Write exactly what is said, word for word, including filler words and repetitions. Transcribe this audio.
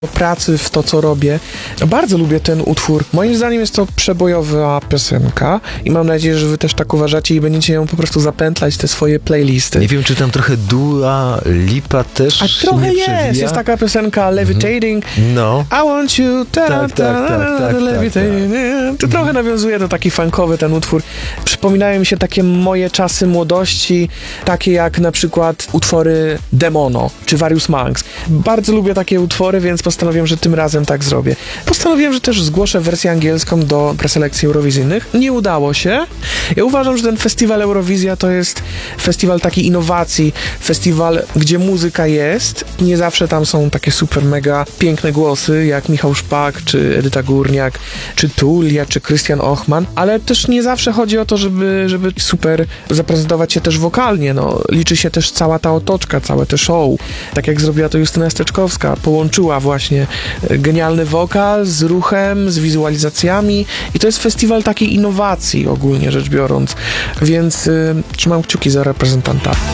pracy w to, co robię. Bardzo lubię ten utwór. Moim zdaniem jest to przebojowa piosenka i mam nadzieję, że wy też tak uważacie i będziecie ją po prostu zapętlać, te swoje playlisty. Nie wiem, czy tam trochę Dua Lipa też A się trochę nie jest. przewija? Jest taka piosenka Levitating. No. I want you, ta, Tak, ta, tak, tak, tak, levitating. To trochę nawiązuje do taki funkowy ten utwór. Przypominają mi się takie moje czasy młodości, takie jak na przykład utwory Demono czy Various Monks. Bardzo lubię takie utwory, więc postanowiłem, że tym razem tak zrobię. Postanowiłem, że też zgłoszę wersję angielską do preselekcji eurowizyjnych. Nie udało się. Ja uważam, że ten festiwal Eurowizja to jest festiwal takiej innowacji, festiwal, gdzie muzyka jest. Nie zawsze tam są takie super mega piękne głosy, jak Michał Szpak, czy Edyta Górniak, czy Tulia, czy Krystian Ochman, ale też nie zawsze chodzi o to, żeby, żeby super zaprezentować się też wokalnie. No, liczy się też cała ta otoczka, całe te show. Tak jak zrobiła to Justyna Steczkowska. Połączyła właśnie genialny wokal z ruchem, z wizualizacjami i to jest festiwal takiej innowacji ogólnie rzecz biorąc, więc y, trzymam kciuki za reprezentanta.